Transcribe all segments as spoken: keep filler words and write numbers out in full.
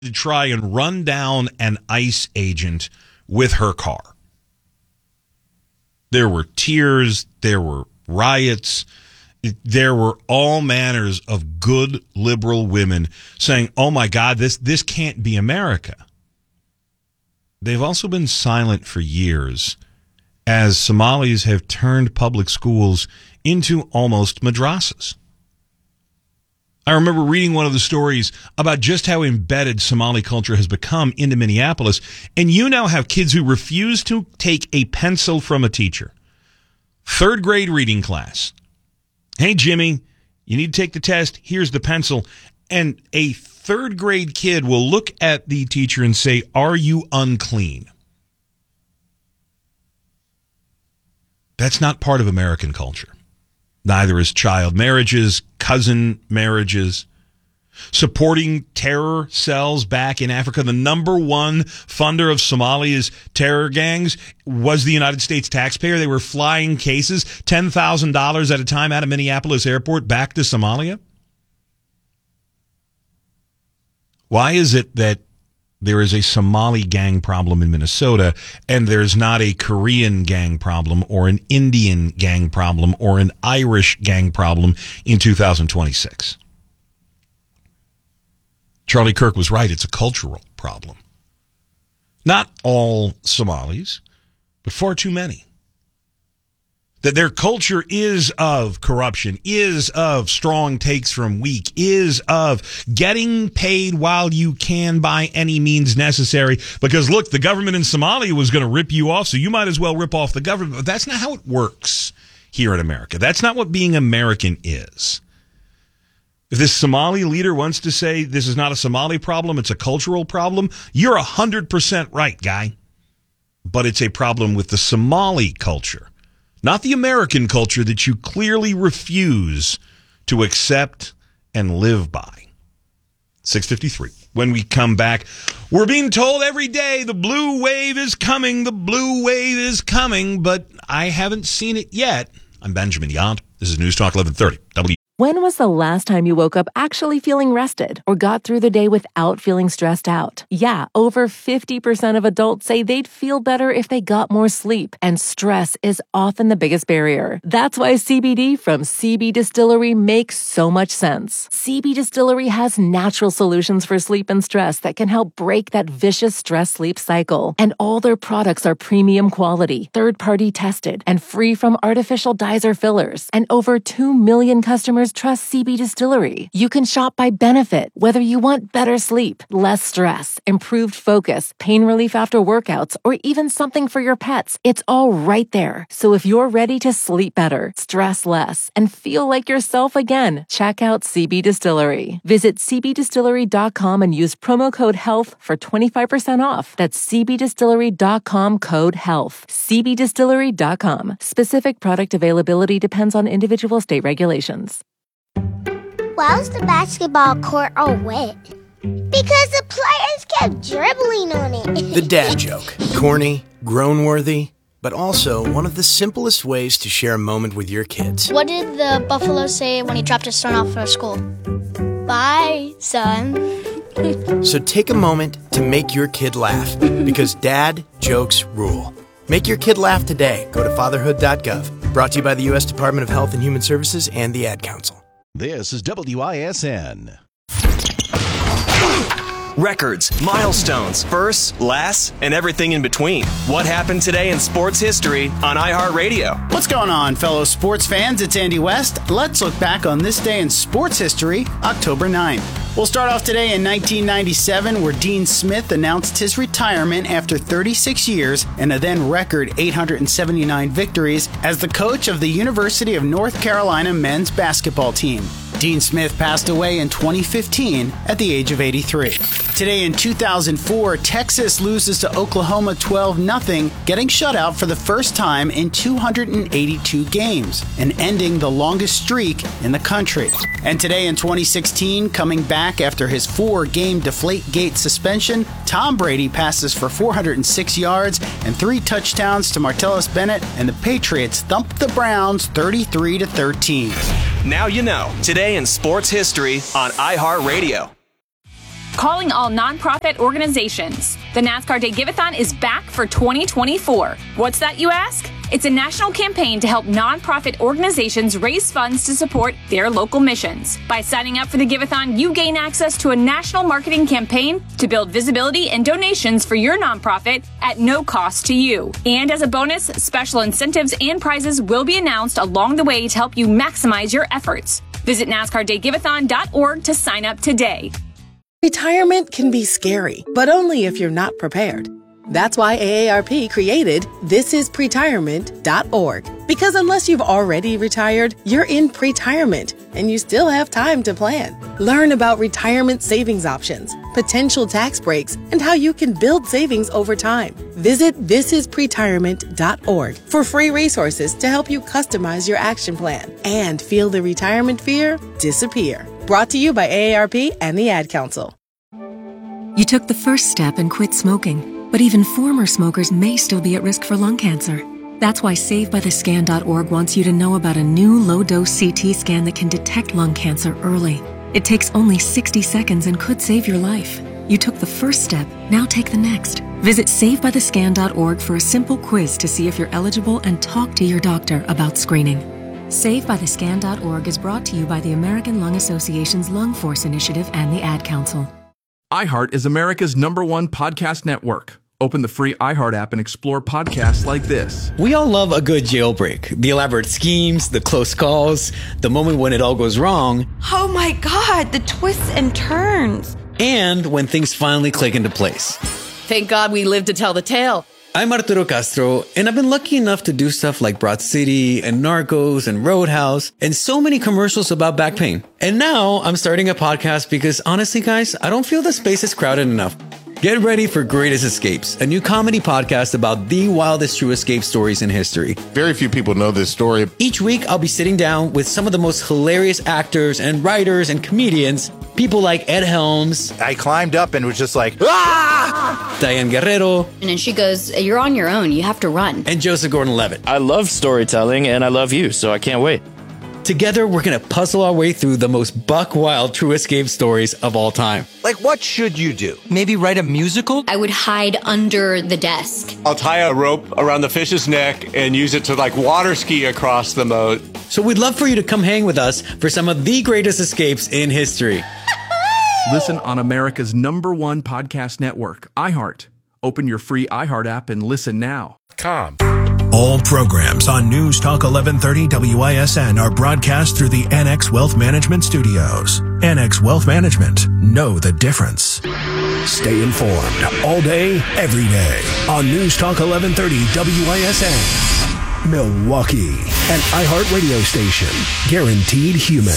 to try and run down an ICE agent with her car. There were tears, there were riots, there were all manners of good liberal women saying, oh my God, this, this can't be America. They've also been silent for years as Somalis have turned public schools into almost madrasas. I remember reading one of the stories about just how embedded Somali culture has become into Minneapolis, and you now have kids who refuse to take a pencil from a teacher. Third grade reading class. Hey, Jimmy, you need to take the test. Here's the pencil. And a third grade kid will look at the teacher and say, are you unclean? That's not part of American culture. Neither is child marriages, cousin marriages, supporting terror cells back in Africa. The number one funder of Somalia's terror gangs was the United States taxpayer. They were flying cases, ten thousand dollars at a time out of Minneapolis Airport back to Somalia. Why is it that there is a Somali gang problem in Minnesota, and there's not a Korean gang problem or an Indian gang problem or an Irish gang problem in two thousand twenty-six? Charlie Kirk was right. It's a cultural problem. Not all Somalis, but far too many. That their culture is of corruption, is of strong takes from weak, is of getting paid while you can by any means necessary. Because, look, the government in Somalia was going to rip you off, so you might as well rip off the government. But that's not how it works here in America. That's not what being American is. If this Somali leader wants to say this is not a Somali problem, it's a cultural problem, you're one hundred percent right, guy. But it's a problem with the Somali culture. Not the American culture that you clearly refuse to accept and live by. six fifty-three. When we come back, we're being told every day the blue wave is coming, the blue wave is coming, but I haven't seen it yet. I'm Benjamin Yant. This is News Talk eleven thirty. W. When was the last time you woke up actually feeling rested or got through the day without feeling stressed out? Yeah, over fifty percent of adults say they'd feel better if they got more sleep, and stress is often the biggest barrier. That's why C B D from C B Distillery makes so much sense. C B Distillery has natural solutions for sleep and stress that can help break that vicious stress-sleep cycle. And all their products are premium quality, third-party tested, and free from artificial dyes or fillers. And over two million customers trust C B Distillery. You can shop by benefit, whether you want better sleep, less stress, improved focus, pain relief after workouts, or even something for your pets. It's all right there. So if you're ready to sleep better, stress less, and feel like yourself again, check out C B Distillery. Visit c b distillery dot com and use promo code HEALTH for twenty-five percent off. That's c b distillery dot com code HEALTH. c b distillery dot com. Specific product availability depends on individual state regulations. Why was the basketball court all wet? Because the players kept dribbling on it. The dad joke. Corny, groan-worthy, but also one of the simplest ways to share a moment with your kids. What did the buffalo say when he dropped his son off for school? Bye, son. So take a moment to make your kid laugh, because dad jokes rule. Make your kid laugh today. Go to fatherhood dot gov. Brought to you by the U S Department of Health and Human Services and the Ad Council. This is W I S N. Records, milestones, firsts, lasts, and everything in between. What happened today in sports history on iHeartRadio? What's going on, fellow sports fans? It's Andy West. Let's look back on this day in sports history, October ninth. We'll start off today in nineteen ninety-seven, where Dean Smith announced his retirement after thirty-six years and a then record eight hundred seventy-nine victories as the coach of the University of North Carolina men's basketball team. Dean Smith passed away in twenty fifteen at the age of eighty-three. Today in two thousand four, Texas loses to Oklahoma twelve nothing, getting shut out for the first time in two hundred eighty-two games and ending the longest streak in the country. And today in twenty sixteen, coming back after his four-game Deflategate suspension, Tom Brady passes for four hundred six yards and three touchdowns to Martellus Bennett, and the Patriots thump the Browns thirty-three to thirteen. Now you know. Today in sports history on iHeartRadio. calling all nonprofit organizations. The NASCAR Day Giveathon is back for twenty twenty-four. What's that, you ask? It's a national campaign to help nonprofit organizations raise funds to support their local missions. By signing up for the Giveathon, you gain access to a national marketing campaign to build visibility and donations for your nonprofit at no cost to you. And as a bonus, special incentives and prizes will be announced along the way to help you maximize your efforts. Visit NASCAR Day Giveathon dot org to sign up today. Retirement can be scary, but only if you're not prepared. That's why A A R P created this is pretirement dot org. Because unless you've already retired, you're in pretirement, and you still have time to plan. Learn about retirement savings options, potential tax breaks, and how you can build savings over time. Visit this is pretirement dot org for free resources to help you customize your action plan and feel the retirement fear disappear. Brought to you by A A R P and the Ad Council. You took the first step and quit smoking, but even former smokers may still be at risk for lung cancer. That's why save by the scan dot org wants you to know about a new low-dose C T scan that can detect lung cancer early. It takes only sixty seconds and could save your life. You took the first step, now take the next. Visit save by the scan dot org for a simple quiz to see if you're eligible and talk to your doctor about screening. save by the scan dot org is brought to you by the American Lung Association's Lung Force Initiative and the Ad Council. iHeart is America's number one podcast network. Open the free iHeart app and explore podcasts like this. We all love a good jailbreak. The elaborate schemes, the close calls, the moment when it all goes wrong. Oh my God, the twists and turns. And when things finally click into place. Thank God we lived to tell the tale. I'm Arturo Castro, and I've been lucky enough to do stuff like Broad City and Narcos and Roadhouse and so many commercials about back pain. And now I'm starting a podcast because honestly, guys, I don't feel the space is crowded enough. Get ready for Greatest Escapes, a new comedy podcast about the wildest true escape stories in history. Very few people know this story. Each week, I'll be sitting down with some of the most hilarious actors and writers and comedians. People like Ed Helms. I climbed up and was just like, ah! Diane Guerrero. And then she goes, you're on your own. You have to run. And Joseph Gordon-Levitt. I love storytelling, and I love you, so I can't wait. Together, we're going to puzzle our way through the most buck-wild true escape stories of all time. Like, what should you do? Maybe write a musical? I would hide under the desk. I'll tie a rope around the fish's neck and use it to, like, water ski across the moat. So we'd love for you to come hang with us for some of the greatest escapes in history. Listen on America's number one podcast network, iHeart. Open your free iHeart app and listen now. Calm. All programs on News Talk eleven thirty W I S N are broadcast through the Annex Wealth Management Studios. Annex Wealth Management. Know the difference. Stay informed all day, every day on News Talk eleven thirty W I S N. Milwaukee, an iHeart radio station. Guaranteed human.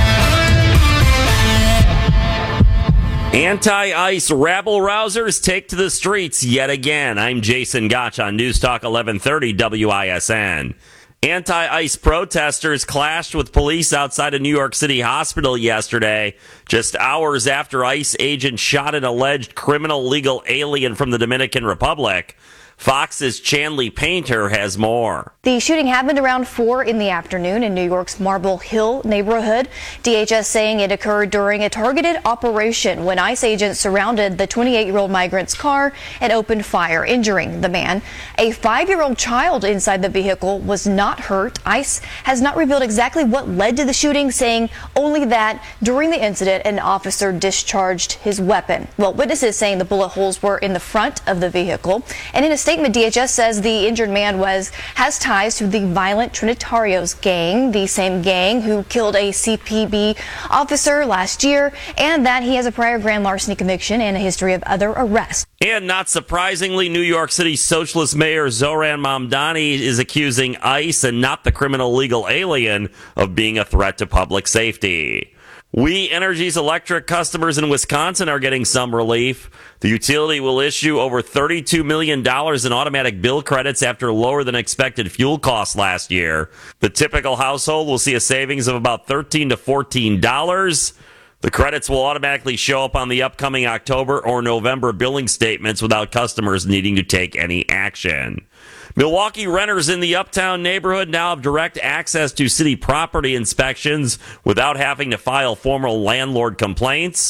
Anti-ICE rabble-rousers take to the streets yet again. I'm Jason Gotch on News Talk eleven thirty W I S N. Anti-ICE protesters clashed with police outside a New York City hospital yesterday, just hours after ICE agents shot an alleged criminal legal alien from the Dominican Republic. Fox's Chanley Painter has more. The shooting happened around four in the afternoon in New York's Marble Hill neighborhood. D H S saying it occurred during a targeted operation when ICE agents surrounded the twenty-eight-year-old migrant's car and opened fire, injuring the man. A five-year-old child inside the vehicle was not hurt. ICE has not revealed exactly what led to the shooting, saying only that during the incident, an officer discharged his weapon. Well, witnesses saying the bullet holes were in the front of the vehicle. And in a statement, D H S says the injured man was has ties to the violent Trinitarios gang, the same gang who killed a C P B officer last year, and that he has a prior grand larceny conviction and a history of other arrests. And not surprisingly, New York City Socialist Mayor Zoran Mamdani is accusing ICE and not the criminal legal alien of being a threat to public safety. We Energy's electric customers in Wisconsin are getting some relief. The utility will issue over thirty-two million dollars in automatic bill credits after lower than expected fuel costs last year. The typical household will see a savings of about thirteen to fourteen dollars. The credits will automatically show up on the upcoming October or November billing statements without customers needing to take any action. Milwaukee renters in the Uptown neighborhood now have direct access to city property inspections without having to file formal landlord complaints.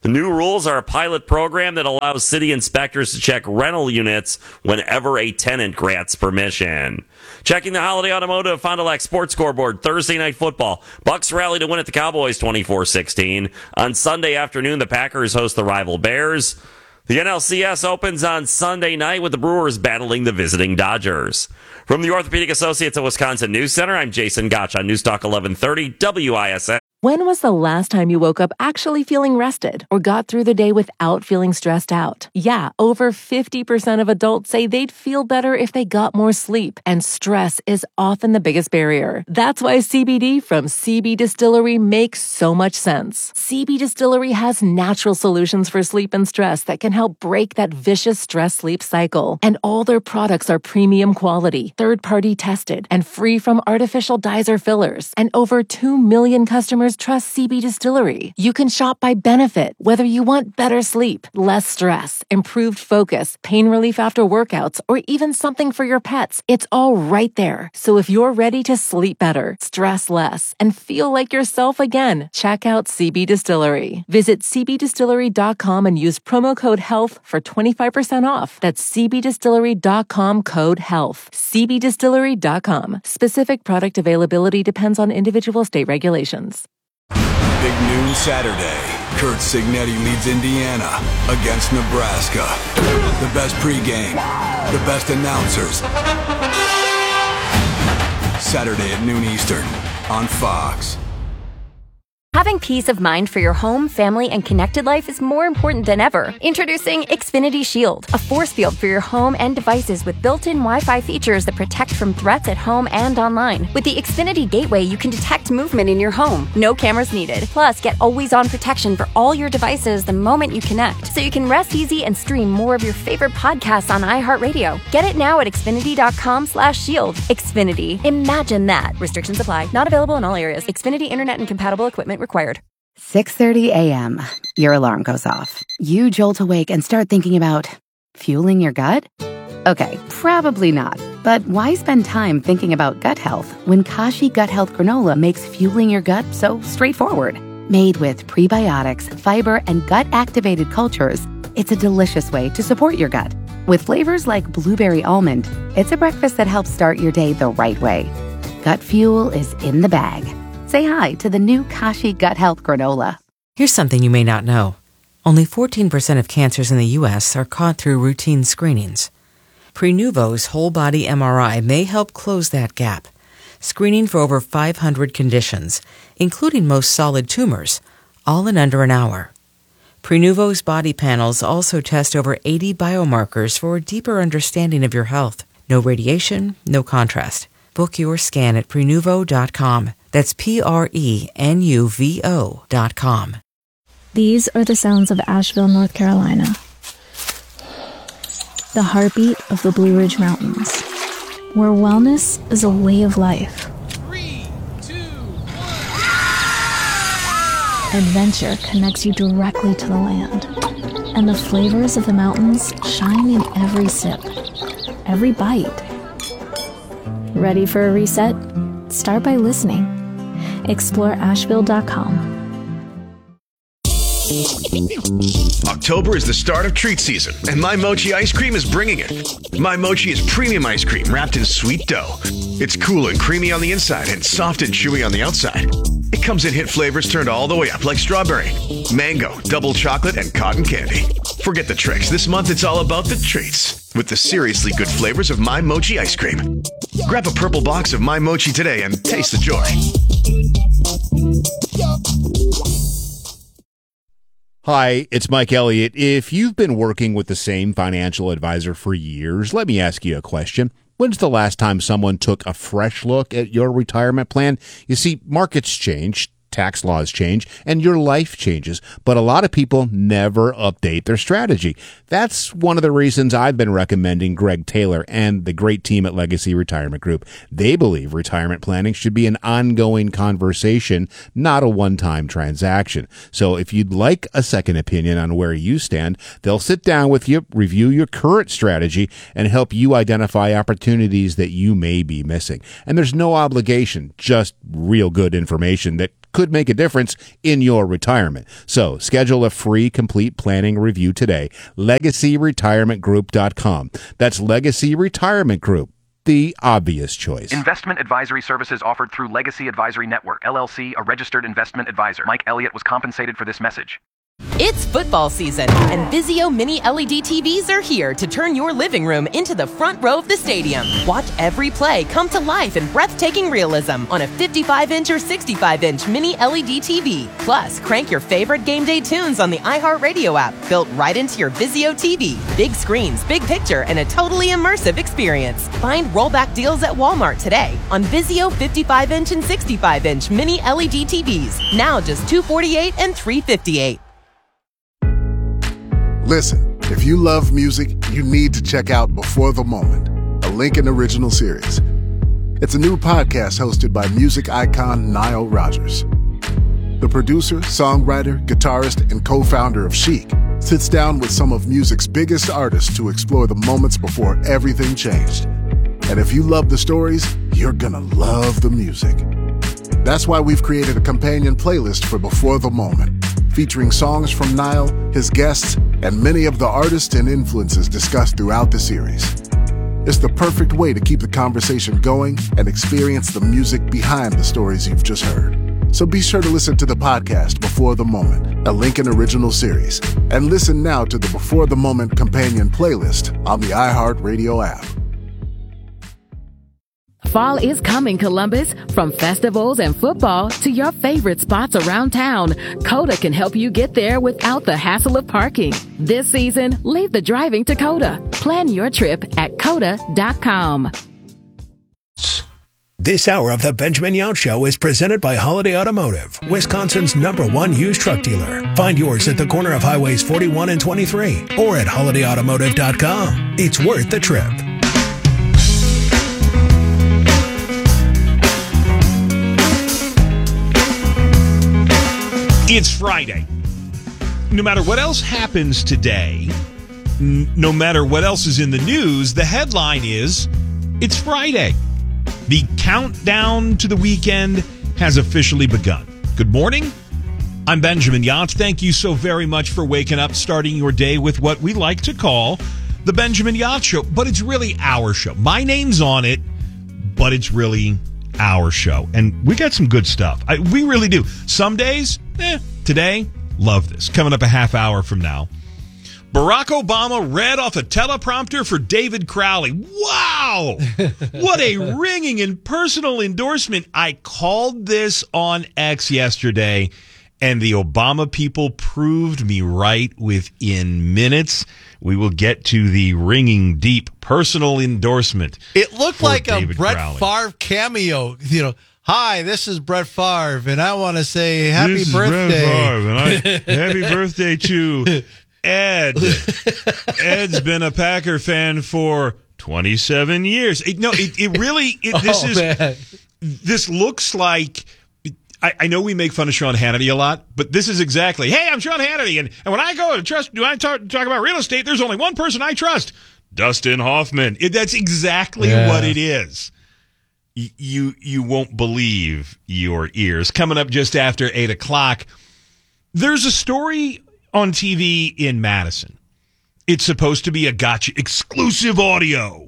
The new rules are a pilot program that allows city inspectors to check rental units whenever a tenant grants permission. Checking the Holiday Automotive Fond du Lac Sports Scoreboard, Thursday Night Football. Bucks rally to win at the Cowboys twenty-four sixteen. On Sunday afternoon, the Packers host the rival Bears. The N L C S opens on Sunday night with the Brewers battling the visiting Dodgers. From the Orthopedic Associates of Wisconsin News Center, I'm Jason Gotch on News Talk eleven thirty W I S N. When was the last time you woke up actually feeling rested or got through the day without feeling stressed out? Yeah, over fifty percent of adults say they'd feel better if they got more sleep, and stress is often the biggest barrier. That's why C B D from C B Distillery makes so much sense. C B Distillery has natural solutions for sleep and stress that can help break that vicious stress-sleep cycle. And all their products are premium quality, third-party tested, and free from artificial dyes or fillers. And over two million customers trust C B Distillery. You can shop by benefit, whether you want better sleep, less stress, improved focus, pain relief after workouts, or even something for your pets. It's all right there. So if you're ready to sleep better, stress less, and feel like yourself again, check out C B Distillery. Visit c b distillery dot com and use promo code HEALTH for twenty-five percent off. That's c b distillery dot com code HEALTH. c b distillery dot com. Specific product availability depends on individual state regulations. Big noon Saturday. Kurt Signetti leads Indiana against Nebraska. The best pregame, the best announcers. Saturday at noon Eastern on Fox. Having peace of mind for your home, family, and connected life is more important than ever. Introducing Xfinity Shield, a force field for your home and devices with built-in Wi-Fi features that protect from threats at home and online. With the Xfinity Gateway, you can detect movement in your home. No cameras needed. Plus, get always-on protection for all your devices the moment you connect, so you can rest easy and stream more of your favorite podcasts on iHeartRadio. Get it now at xfinity dot com slash shield. Xfinity. Imagine that. Restrictions apply. Not available in all areas. Xfinity Internet and compatible equipment required. six thirty a.m. Your alarm goes off. You jolt awake and start thinking about fueling your gut? Okay, probably not. But why spend time thinking about gut health when Kashi Gut Health Granola makes fueling your gut so straightforward? Made with prebiotics, fiber, and gut-activated cultures, it's a delicious way to support your gut. With flavors like blueberry almond, it's a breakfast that helps start your day the right way. Gut fuel is in the bag. Say hi to the new Kashi Gut Health Granola. Here's something you may not know. Only fourteen percent of cancers in the U S are caught through routine screenings. Prenuvo's whole-body M R I may help close that gap, screening for over five hundred conditions, including most solid tumors, all in under an hour. Prenuvo's body panels also test over eighty biomarkers for a deeper understanding of your health. No radiation, no contrast. Book your scan at prenuvo dot com. That's P R E N U V O dot com. These are the sounds of Asheville, North Carolina. The heartbeat of the Blue Ridge Mountains, where wellness is a way of life. Three, two, one. Adventure connects you directly to the land, and the flavors of the mountains shine in every sip, every bite. Ready for a reset? Start by listening. Explore Asheville dot com. October is the start of treat season, and My Mochi ice cream is bringing it. My Mochi is premium ice cream wrapped in sweet dough. It's cool and creamy on the inside and soft and chewy on the outside. It comes in hit flavors turned all the way up like strawberry, mango, double chocolate, and cotton candy. Forget the tricks. This month it's all about the treats with the seriously good flavors of My Mochi ice cream. Grab a purple box of My Mochi today and taste the joy. Hi, it's Mike Elliott. If you've been working with the same financial advisor for years, let me ask you a question. When's the last time someone took a fresh look at your retirement plan? You see, markets change, tax laws change, and your life changes, but a lot of people never update their strategy. That's one of the reasons I've been recommending Greg Taylor and the great team at Legacy Retirement Group. They believe retirement planning should be an ongoing conversation, not a one-time transaction. So if you'd like a second opinion on where you stand, they'll sit down with you, review your current strategy, and help you identify opportunities that you may be missing. And there's no obligation, just real good information that could make a difference in your retirement. So schedule a free complete planning review today. legacy retirement group dot com. That's Legacy Retirement Group, the obvious choice. Investment advisory services offered through Legacy Advisory Network, L L C, a registered investment advisor. Mike Elliott was compensated for this message. It's football season, and Vizio Mini L E D T Vs are here to turn your living room into the front row of the stadium. Watch every play come to life in breathtaking realism on a fifty-five inch or sixty-five inch Mini L E D T V. Plus, crank your favorite game day tunes on the iHeartRadio app, built right into your Vizio T V. Big screens, big picture, and a totally immersive experience. Find rollback deals at Walmart today on Vizio fifty-five inch and sixty-five inch Mini L E D T Vs. Now just two hundred forty-eight dollars and three hundred fifty-eight dollars. Listen, if you love music, you need to check out Before the Moment, a Lincoln original series. It's a new podcast hosted by music icon Nile Rodgers. The producer, songwriter, guitarist, and co-founder of Chic sits down with some of music's biggest artists to explore the moments before everything changed. And if you love the stories, you're gonna love the music. That's why we've created a companion playlist for Before the Moment, featuring songs from Nile, his guests, and many of the artists and influences discussed throughout the series. It's the perfect way to keep the conversation going and experience the music behind the stories you've just heard. So be sure to listen to the podcast Before the Moment, a Lincoln original series, and listen now to the Before the Moment companion playlist on the iHeartRadio app. Fall is coming, Columbus. From festivals and football to your favorite spots around town, Coda can help you get there without the hassle of parking. This season, leave the driving to Coda. Plan your trip at coda dot com. This hour of the Benjamin Yount Show is presented by Holiday Automotive, Wisconsin's number one used truck dealer. Find yours at the corner of Highways forty-one and twenty-three or at holiday automotive dot com. It's worth the trip. It's Friday. No matter what else happens today, n- no matter what else is in the news, the headline is, it's Friday. The countdown to the weekend has officially begun. Good morning. I'm Benjamin Yount. Thank you so very much for waking up, starting your day with what we like to call the Benjamin Yount Show. But it's really our show. My name's on it, but it's really our show. And we got some good stuff. I, we really do. Some days, eh, today, love this. Coming up a half hour from now, Barack Obama read off a teleprompter for David Crowley. Wow! What a ringing and personal endorsement. I called this on X yesterday, and the Obama people proved me right within minutes. We will get to the ringing, deep, personal endorsement. It looked like David a Brett Crowley. Favre cameo. You know, hi, this is Brett Favre, and I want to say happy this birthday. Is Brett Favre, and I, happy birthday to Ed. Ed's been a Packer fan for twenty-seven years. It, no, it, it really, it, this oh, is, man. this looks like, I, I know we make fun of Sean Hannity a lot, but this is exactly, hey, I'm Sean Hannity, and, and when I go to trust, do I talk, talk about real estate, there's only one person I trust, Dustin Hoffman. It, that's exactly yeah. what it is. Y- you you won't believe your ears. Coming up just after eight o'clock, there's a story on T V in Madison. It's supposed to be a gotcha, exclusive audio.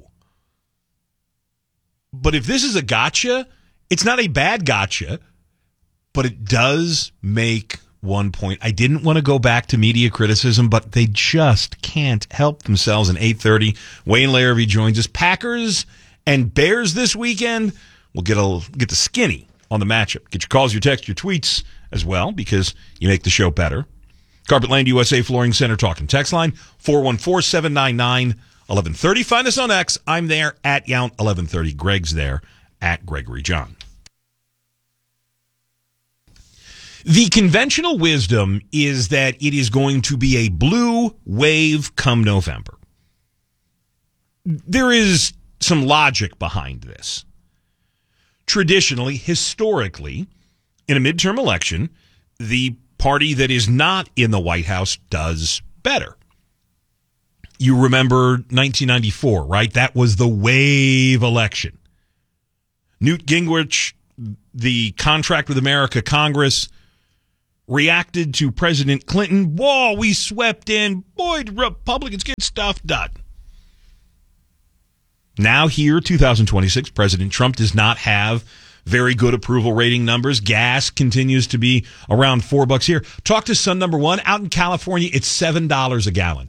But if this is a gotcha, it's not a bad gotcha. But it does make one point. I didn't want to go back to media criticism, but they just can't help themselves. In eight thirty, Wayne Larrabee joins us. Packers and Bears this weekend. We'll get a get the skinny on the matchup. Get your calls, your texts, your tweets as well, because you make the show better. Carpetland U S A Flooring Center talking text line four one four, seven nine nine, one one three zero. Find us on X. I'm there at Yount eleven thirty. Greg's there at Gregory John. The conventional wisdom is that it is going to be a blue wave come November. There is some logic behind this. Traditionally, historically, in a midterm election, the party that is not in the White House does better. You remember nineteen ninety-four, right? That was the wave election. Newt Gingrich, the Contract with America Congress reacted to President Clinton. Whoa, we swept in. Boy, the Republicans get stuff done. Now here, two thousand twenty-six, President Trump does not have very good approval rating numbers. Gas continues to be around four bucks here. Talk to Sun Number One. Out in California, it's seven dollars a gallon.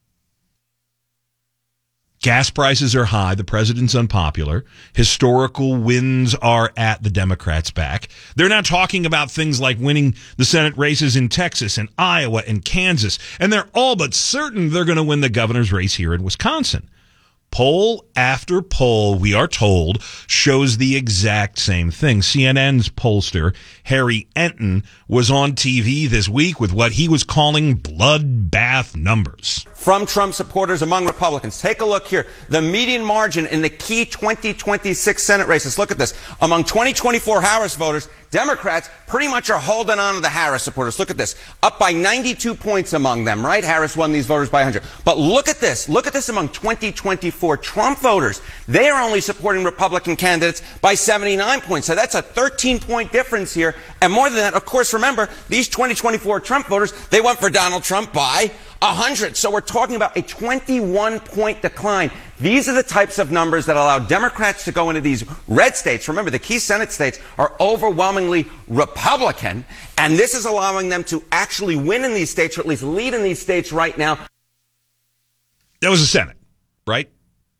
Gas prices are high. The president's unpopular. Historical wins are at the Democrats' back. They're not talking about things like winning the Senate races in Texas and Iowa and Kansas. And they're all but certain they're going to win the governor's race here in Wisconsin. Poll after poll, we are told, shows the exact same thing. C N N's pollster, Harry Enton, was on T V this week with what he was calling bloodbath numbers. From Trump supporters among Republicans. Take a look here. The median margin in the key twenty twenty-six Senate races. Look at this. Among twenty twenty-four Harris voters, Democrats pretty much are holding on to the Harris supporters. Look at this. Up by ninety-two points among them, right? Harris won these voters by one hundred. But look at this. Look at this among twenty twenty-four Trump voters. They are only supporting Republican candidates by seventy-nine points. So that's a thirteen point difference here. And more than that, of course, remember, these twenty twenty-four Trump voters, they went for Donald Trump by one hundred. So we're talking about a twenty-one point decline. These are the types of numbers that allow Democrats to go into these red states. Remember, the key Senate states are overwhelmingly Republican, and this is allowing them to actually win in these states, or at least lead in these states right now. That was the Senate, right?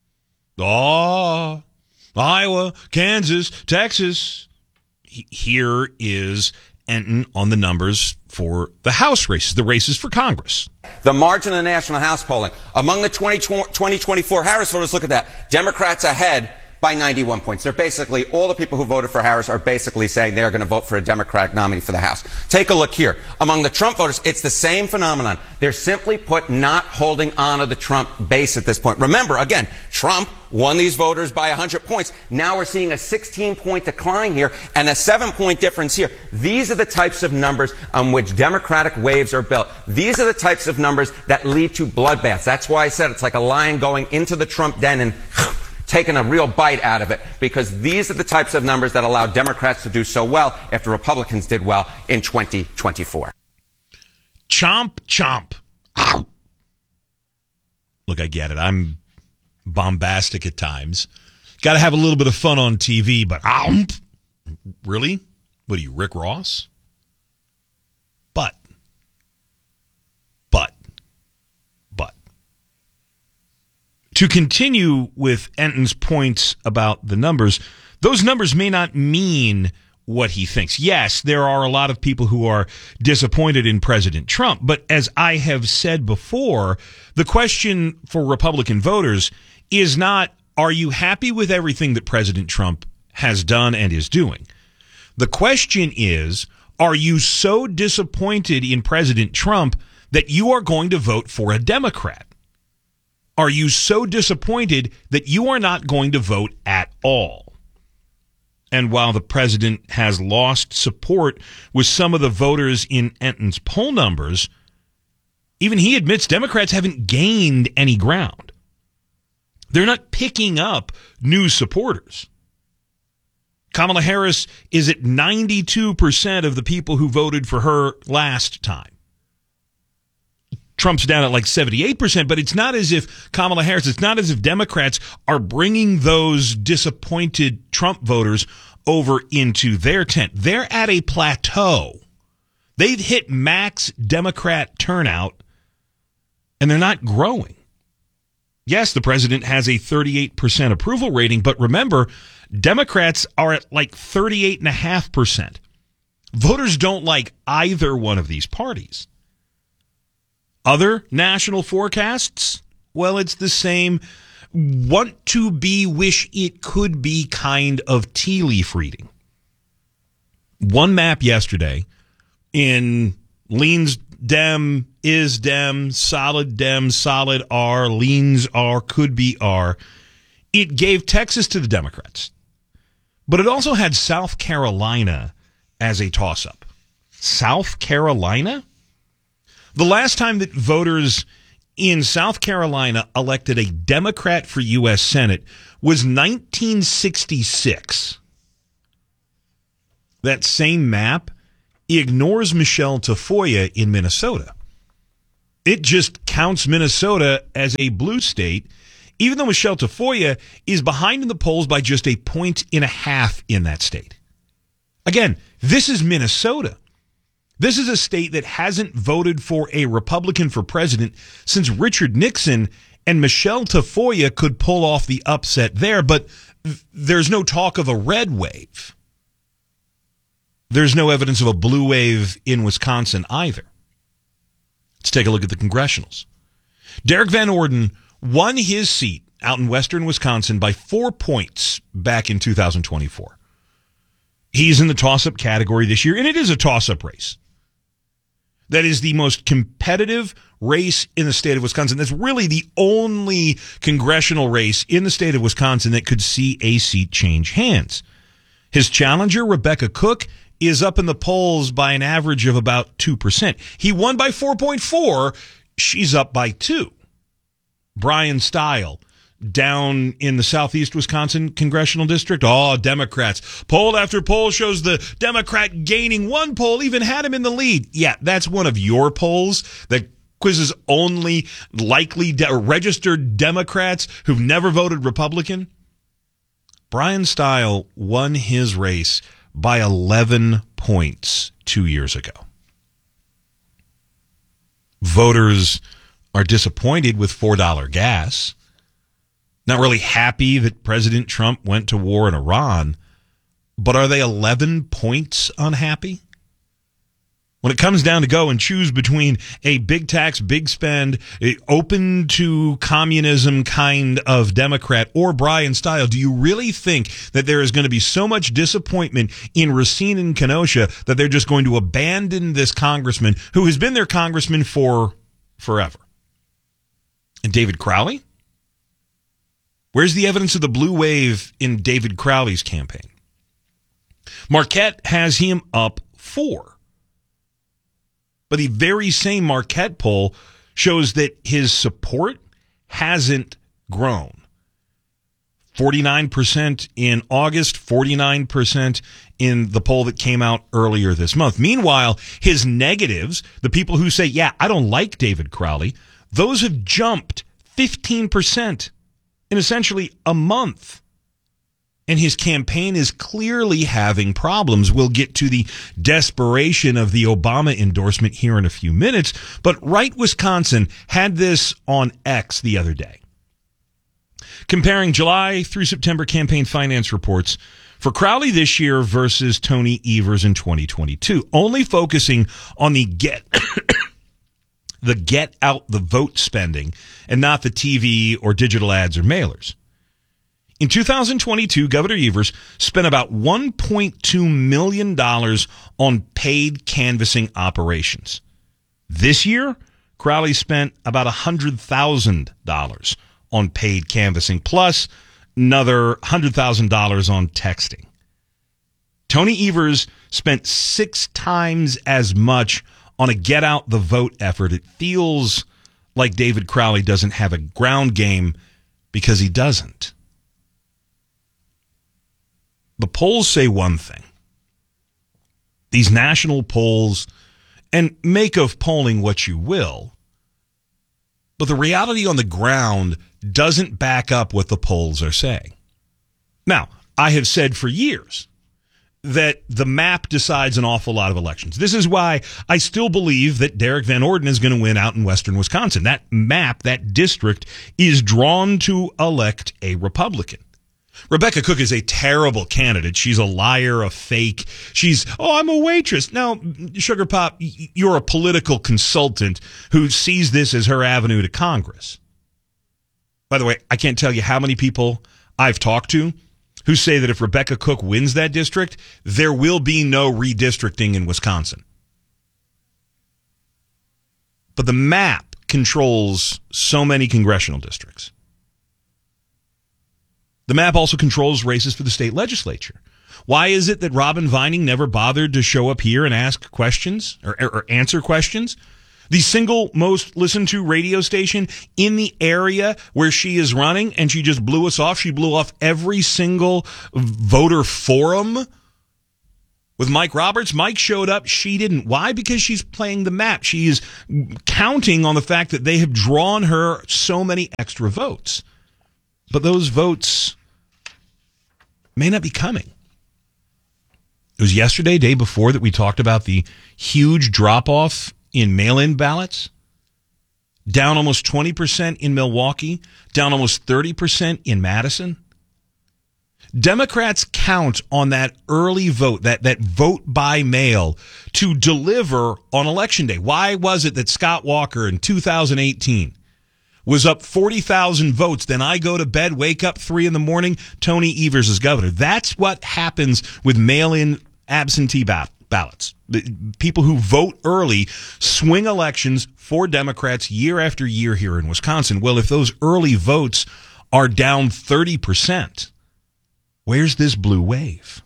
Oh, Iowa, Kansas, Texas. Here is Enton on the numbers for the House races, the races for Congress. The margin in the National House polling. Among the twenty twenty-four Harris voters, look at that. Democrats ahead by ninety-one points. They're basically, all the people who voted for Harris are basically saying they're going to vote for a Democratic nominee for the House. Take a look here. Among the Trump voters, it's the same phenomenon. They're simply put not holding on to the Trump base at this point. Remember, again, Trump won these voters by one hundred points. Now we're seeing a sixteen point decline here and a seven point difference here. These are the types of numbers on which Democratic waves are built. These are the types of numbers that lead to bloodbaths. That's why I said it's like a lion going into the Trump den and taking a real bite out of it, because these are the types of numbers that allow Democrats to do so well after Republicans did well in twenty twenty-four. Chomp, chomp. Ow. Look, I get it. I'm bombastic at times. Got to have a little bit of fun on T V, but ow. Really? What are you, Rick Ross? But, but, but. To continue with Enton's points about the numbers, those numbers may not mean what he thinks. Yes, there are a lot of people who are disappointed in President Trump, but as I have said before, the question for Republican voters is not, are you happy with everything that President Trump has done and is doing? The question is, are you so disappointed in President Trump that you are going to vote for a Democrat? Are you so disappointed that you are not going to vote at all? And while the president has lost support with some of the voters in Enton's poll numbers, even he admits Democrats haven't gained any ground. They're not picking up new supporters. Kamala Harris is at ninety-two percent of the people who voted for her last time. Trump's down at like seventy-eight percent, but it's not as if Kamala Harris, it's not as if Democrats are bringing those disappointed Trump voters over into their tent. They're at a plateau. They've hit max Democrat turnout, and they're not growing. Yes, the president has a thirty-eight percent approval rating, but remember, Democrats are at like thirty-eight point five percent. Voters don't like either one of these parties. Other national forecasts? Well, it's the same want to be, wish it could be kind of tea leaf reading. One map yesterday in leans Dem, is Dem, solid Dem, solid R, leans R, could be R. It gave Texas to the Democrats. But it also had South Carolina as a toss-up. South Carolina? The last time that voters in South Carolina elected a Democrat for U S Senate was nineteen sixty-six. that same map ignores Michelle Tafoya in Minnesota. It just counts Minnesota as a blue state, even though Michelle Tafoya is behind in the polls by just a point and a half in that state. Again, this is Minnesota. This is a state that hasn't voted for a Republican for president since Richard Nixon, and Michelle Tafoya could pull off the upset there, but there's no talk of a red wave. There's no evidence of a blue wave in Wisconsin either. Let's take a look at the congressionals. Derek Van Orden won his seat out in western Wisconsin by four points back in two thousand twenty-four. He's in the toss-up category this year, and it is a toss-up race. That is the most competitive race in the state of Wisconsin. That's really the only congressional race in the state of Wisconsin that could see a seat change hands. His challenger, Rebecca Cook, is up in the polls by an average of about two percent. He won by four point four. She's up by two. Brian Stile, down in the southeast Wisconsin congressional district. Oh, Democrats. Poll after poll shows the Democrat gaining. One poll even had him in the lead. Yeah, that's one of your polls that quizzes only likely de- registered Democrats who've never voted Republican. Brian Stile won his race by eleven points two years ago. Voters are disappointed with four dollars gas. Not really happy that President Trump went to war in Iran, but are they eleven points unhappy? When it comes down to go and choose between a big tax, big spend, a open to communism kind of Democrat or Brian Stile, do you really think that there is going to be so much disappointment in Racine and Kenosha that they're just going to abandon this congressman who has been their congressman for forever? And David Crowley? Where's the evidence of the blue wave in David Crowley's campaign? Marquette has him up four. But the very same Marquette poll shows that his support hasn't grown. forty-nine percent in August, forty-nine percent in the poll that came out earlier this month. Meanwhile, his negatives, the people who say, yeah, I don't like David Crowley, those have jumped fifteen percent in essentially a month. And his campaign is clearly having problems. We'll get to the desperation of the Obama endorsement here in a few minutes. But Right Wisconsin had this on X the other day, comparing July through September campaign finance reports for Crowley this year versus Tony Evers in twenty twenty-two, only focusing on the get the get out the vote spending and not the T V or digital ads or mailers. In two thousand twenty-two, Governor Evers spent about one point two million dollars on paid canvassing operations. This year, Crowley spent about one hundred thousand dollars on paid canvassing, plus another one hundred thousand dollars on texting. Tony Evers spent six times as much on a get-out-the-vote effort. It feels like David Crowley doesn't have a ground game because he doesn't. The polls say one thing. These national polls, and make of polling what you will, but the reality on the ground doesn't back up what the polls are saying. Now, I have said for years that the map decides an awful lot of elections. This is why I still believe that Derek Van Orden is going to win out in western Wisconsin. That map, that district, is drawn to elect a Republican. Rebecca Cook is a terrible candidate. She's a liar, a fake. She's, oh, I'm a waitress. Now, Sugar Pop, you're a political consultant who sees this as her avenue to Congress. By the way, I can't tell you how many people I've talked to who say that if Rebecca Cook wins that district, there will be no redistricting in Wisconsin. But the map controls so many congressional districts. The map also controls races for the state legislature. Why is it that Robin Vining never bothered to show up here and ask questions or, or answer questions? The single most listened to radio station in the area where she is running, and she just blew us off. She blew off every single voter forum With Mike Roberts, Mike showed up. She didn't. Why? Because she's playing the map. She is counting on the fact that they have drawn her so many extra votes. But those votes may not be coming. It was yesterday, day before, that we talked about the huge drop-off in mail-in ballots. Down almost twenty percent in Milwaukee. Down almost thirty percent in Madison. Democrats count on that early vote, that, that vote by mail, to deliver on Election Day. Why was it that Scott Walker in two thousand eighteen was up forty thousand votes? Then I go to bed, wake up three in the morning, Tony Evers is governor. That's what happens with mail-in absentee ballots. People who vote early swing elections for Democrats year after year here in Wisconsin. Well, if those early votes are down thirty percent, where's this blue wave?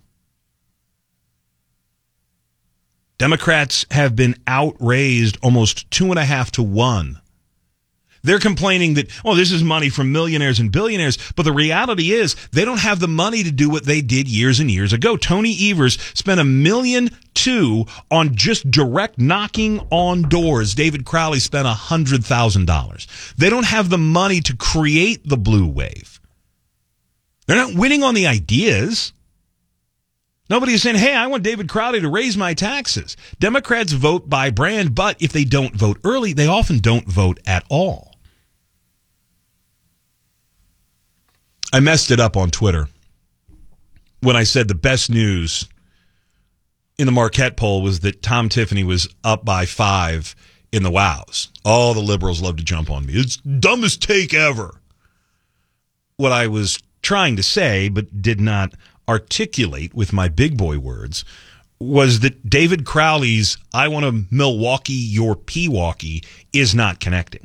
Democrats have been outraised almost two and a half to one. They're complaining that, oh, this is money from millionaires and billionaires. But the reality is they don't have the money to do what they did years and years ago. Tony Evers spent a million two on just direct knocking on doors. David Crowley spent one hundred thousand dollars. They don't have the money to create the blue wave. They're not winning on the ideas. Nobody is saying, hey, I want David Crowley to raise my taxes. Democrats vote by brand, but if they don't vote early, they often don't vote at all. I messed it up on Twitter when I said the best news in the Marquette poll was that Tom Tiffany was up by five in the wows. All the liberals love to jump on me. It's the dumbest take ever. What I was trying to say, but did not articulate with my big boy words, was that David Crowley's I want to Milwaukee your Pewaukee is not connecting.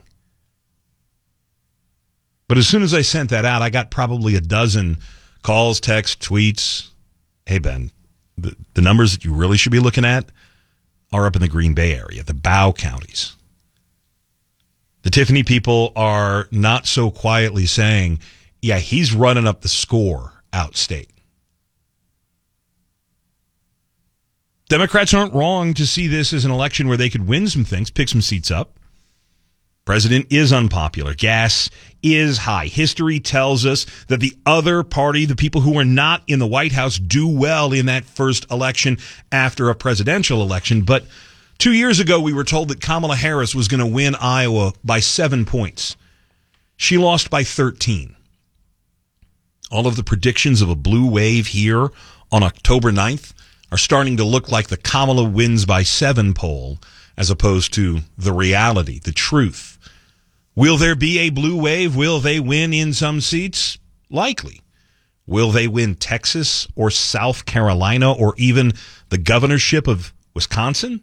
But as soon as I sent that out, I got probably a dozen calls, texts, tweets. Hey, Ben, the, the numbers that you really should be looking at are up in the Green Bay area, the Bow counties. The Tiffany people are not so quietly saying, yeah, he's running up the score outstate. Democrats aren't wrong to see this as an election where they could win some things, pick some seats up. President is unpopular. Gas is high. History tells us that the other party, the people who are not in the White House, do well in that first election after a presidential election. But two years ago, we were told that Kamala Harris was going to win Iowa by seven points. She lost by thirteen. All of the predictions of a blue wave here on October ninth are starting to look like the Kamala wins by seven poll as opposed to the reality, the truth. Will there be a blue wave? Will they win in some seats? Likely. Will they win Texas or South Carolina or even the governorship of Wisconsin?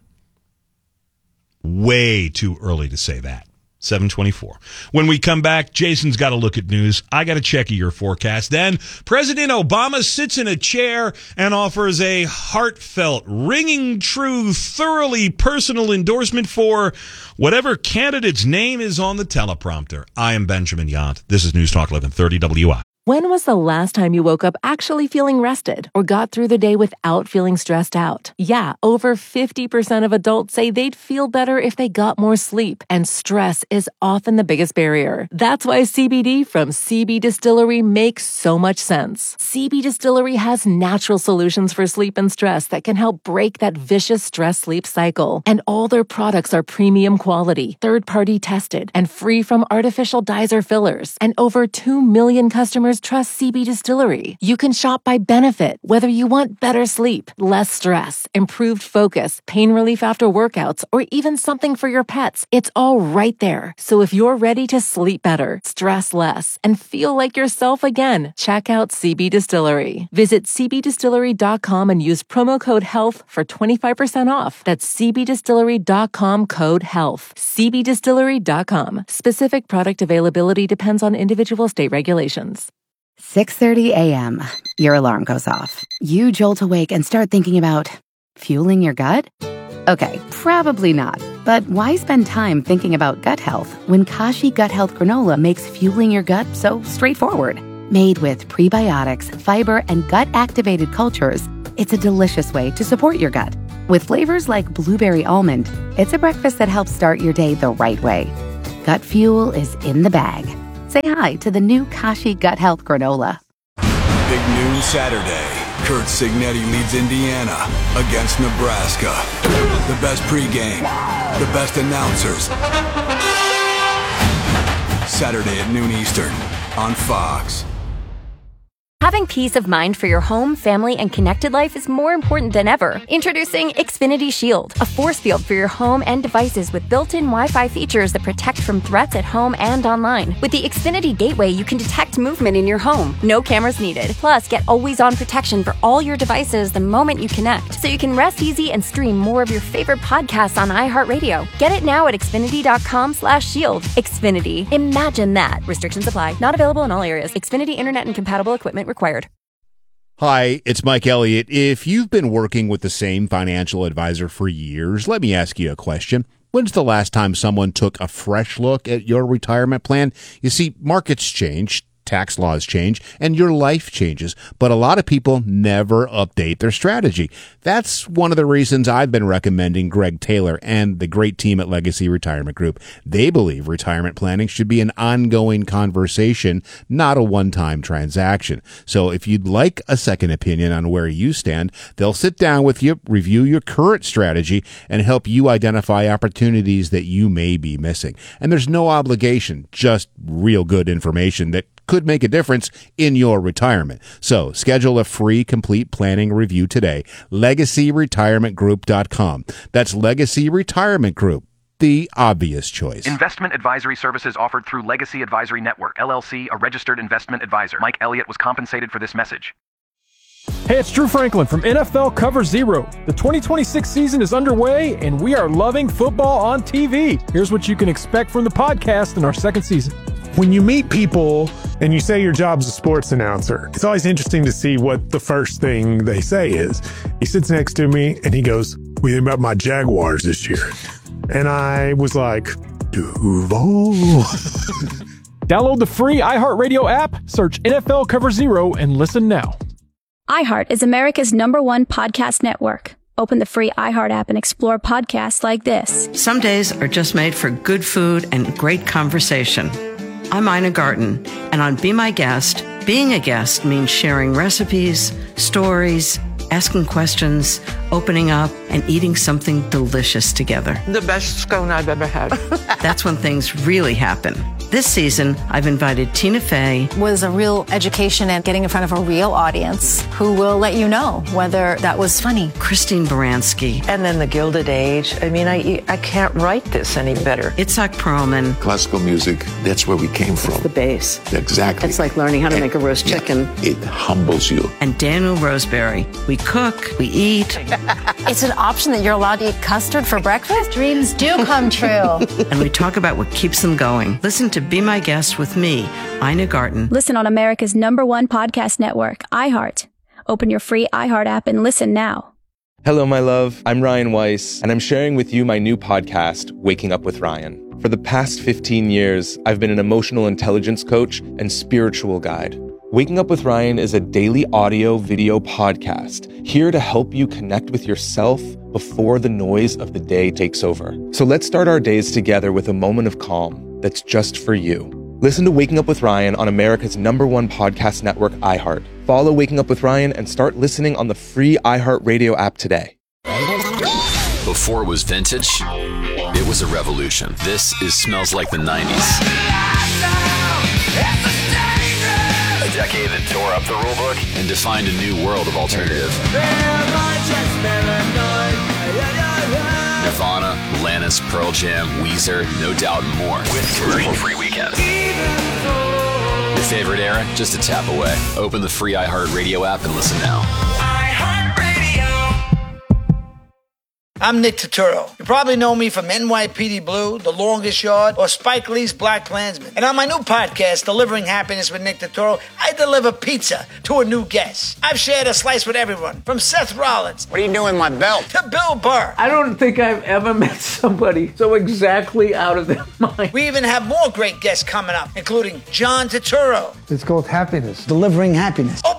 Way too early to say that. seven twenty-four. When we come back, Jason's got to look at news. I got to check your forecast. Then President Obama sits in a chair and offers a heartfelt, ringing true, thoroughly personal endorsement for whatever candidate's name is on the teleprompter. I am Benjamin Yant. This is News Talk eleven thirty W I. When was the last time you woke up actually feeling rested or got through the day without feeling stressed out? Yeah, over fifty percent of adults say they'd feel better if they got more sleep, and stress is often the biggest barrier. That's why C B D from C B Distillery makes so much sense. C B Distillery has natural solutions for sleep and stress that can help break that vicious stress-sleep cycle. And all their products are premium quality, third-party tested, and free from artificial dyes or fillers. And over two million customers trust C B Distillery. You can shop by benefit, whether you want better sleep, less stress, improved focus, pain relief after workouts, or even something for your pets. It's all right there. So if you're ready to sleep better, stress less, and feel like yourself again, check out C B Distillery. Visit c b distillery dot com and use promo code HEALTH for twenty-five percent off. That's c b distillery dot com code HEALTH. c b distillery dot com. Specific product availability depends on individual state regulations. six thirty a.m. Your alarm goes off. You jolt awake and start thinking about fueling your gut? Okay, probably not. But why spend time thinking about gut health when Kashi Gut Health Granola makes fueling your gut so straightforward? Made with prebiotics, fiber, and gut-activated cultures, It's a delicious way to support your gut. With flavors like blueberry almond, it's a breakfast that helps start your day the right way. Gut Fuel is in the bag. Say hi to the new Kashi Gut Health Granola. Big noon Saturday. Kurt Signetti leads Indiana against Nebraska. The best pregame, the best announcers. Saturday at noon Eastern on Fox. Having peace of mind for your home, family, and connected life is more important than ever. Introducing Xfinity Shield, a force field for your home and devices with built-in Wi-Fi features that protect from threats at home and online. With the Xfinity Gateway, you can detect movement in your home. No cameras needed. Plus, get always-on protection for all your devices the moment you connect, so you can rest easy and stream more of your favorite podcasts on iHeartRadio. Get it now at Xfinity.com slash shield. Xfinity. Imagine that. Restrictions apply. Not available in all areas. Xfinity Internet and compatible equipment required. Hi, it's Mike Elliott. If you've been working with the same financial advisor for years, let me ask you a question. When's the last time someone took a fresh look at your retirement plan? You see, markets change, tax laws change, and your life changes, but a lot of people never update their strategy. That's one of the reasons I've been recommending Greg Taylor and the great team at Legacy Retirement Group. They believe retirement planning should be an ongoing conversation, not a one-time transaction. So if you'd like a second opinion on where you stand, they'll sit down with you, review your current strategy, and help you identify opportunities that you may be missing. And there's no obligation, just real good information that could make a difference in your retirement. So schedule a free complete planning review today. legacy retirement group dot com. That's Legacy Retirement Group, the obvious choice. Investment advisory services offered through Legacy Advisory Network, L L C, a registered investment advisor. Mike Elliott was compensated for this message. Hey, it's Drew Franklin from N F L Cover Zero. The twenty twenty-six season is underway, and we are loving football on T V. Here's what you can expect from the podcast in our second season. When you meet people and you say your job's a sports announcer, it's always interesting to see what the first thing they say is. He sits next to me and he goes, "What do you think about my Jaguars this year?" And I was like, Duval. Download the free iHeartRadio app, search N F L Cover Zero, and listen now. iHeart is America's number one podcast network. Open the free iHeart app and explore podcasts like this. Some days are just made for good food and great conversation. I'm Ina Garten, and on Be My Guest, being a guest means sharing recipes, stories, asking questions, opening up, and eating something delicious together. The best scone I've ever had. That's when things really happen. This season, I've invited Tina Fey. Was a real education and getting in front of a real audience who will let you know whether that was funny. Christine Baranski. And then the Gilded Age. I mean, I I can't write this any better. Itzhak Perlman. Classical music, that's where we came from. It's the bass. Exactly. It's like learning how to and, make a roast yeah, chicken. It humbles you. And Daniel Roseberry. We cook, we eat. It's an option that you're allowed to eat custard for breakfast? Dreams do come true. And we talk about what keeps them going. Listen to Be My Guest with me, Ina Garten. Listen on America's number one podcast network, iHeart. Open your free iHeart app and listen now. Hello, my love. I'm Ryan Weiss, and I'm sharing with you my new podcast, Waking Up with Ryan. For the past fifteen years, I've been an emotional intelligence coach and spiritual guide. Waking Up with Ryan is a daily audio video podcast here to help you connect with yourself before the noise of the day takes over. So let's start our days together with a moment of calm that's just for you. Listen to Waking Up with Ryan on America's number one podcast network, iHeart. Follow Waking Up with Ryan and start listening on the free iHeartRadio app today. Before it was vintage, it was a revolution. This is Smells Like the nineties. A decade that tore up the rulebook and defined a new world of alternative. Nirvana, Alanis, Pearl Jam, Weezer, No Doubt, and more. With commercial-free weekends. Your favorite era? Just a tap away. Open the free iHeartRadio app and listen now. I'm Nick Turturro. You probably know me from N Y P D Blue, The Longest Yard, or Spike Lee's Black Klansman. And on my new podcast, Delivering Happiness with Nick Turturro, I deliver pizza to a new guest. I've shared a slice with everyone, from Seth Rollins. What are you doing with my belt? To Bill Burr. I don't think I've ever met somebody so exactly out of their mind. We even have more great guests coming up, including John Turturro. It's called Happiness. Delivering Happiness. Open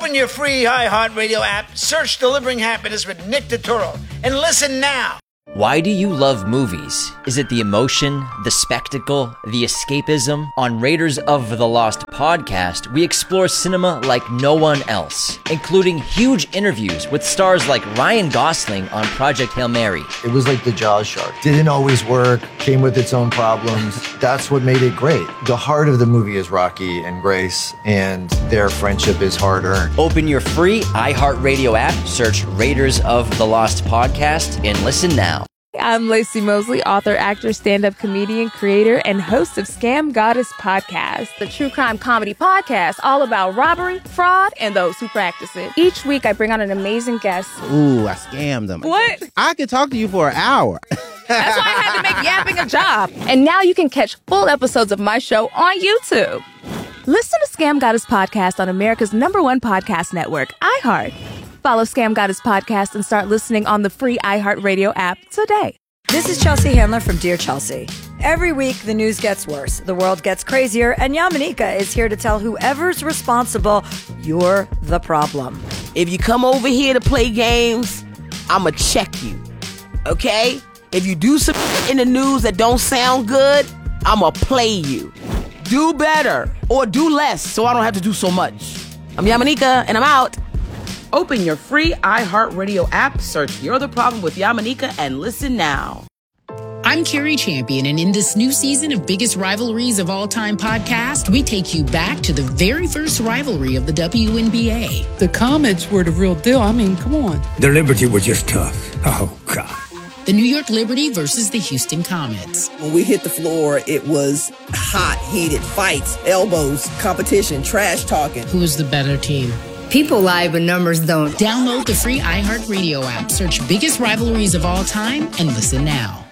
Open your free iHeartRadio app, search Delivering Happiness with Nick Turturro, and listen now. Why do you love movies? Is it the emotion, the spectacle, the escapism? On Raiders of the Lost podcast, we explore cinema like no one else, including huge interviews with stars like Ryan Gosling on Project Hail Mary. It was like the Jaws shark. Didn't always work, came with its own problems. That's what made it great. The heart of the movie is Rocky and Grace, and their friendship is hard-earned. Open your free iHeartRadio app, search Raiders of the Lost podcast, and listen now. I'm Lacey Mosley, author, actor, stand-up comedian, creator, and host of Scam Goddess Podcast, the true crime comedy podcast all about robbery, fraud, and those who practice it. Each week, I bring on an amazing guest. Ooh, I scammed them. What? I could talk to you for an hour. That's why I had to make yapping a job. And now you can catch full episodes of my show on YouTube. Listen to Scam Goddess Podcast on America's number one podcast network, iHeart. Follow Scam Goddess Podcast and start listening on the free iHeartRadio app today. This is Chelsea Handler from Dear Chelsea. Every week, the news gets worse, the world gets crazier, and Yamanika is here to tell whoever's responsible, you're the problem. If you come over here to play games, I'ma check you, okay? If you do some in the news that don't sound good, I'ma play you. Do better, or do less, so I don't have to do so much. I'm Yamanika, and I'm out. Open your free iHeartRadio app, search You're the Problem with Yamanika, and listen now. I'm Carrie Champion, and in this new season of Biggest Rivalries of All Time podcast, we take you back to the very first rivalry of the W N B A. The Comets were the real deal. I mean, come on. The Liberty were just tough. Oh, God. The New York Liberty versus the Houston Comets. When we hit the floor, it was hot, heated fights, elbows, competition, trash talking. Who was the better team? People lie, but numbers don't. Download the free iHeartRadio app, search Biggest Rivalries of All Time, and listen now.